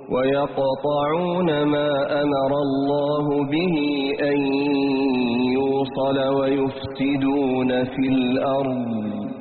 ويقطعون ما أمر الله به أن يوصل ويفسدون في الأرض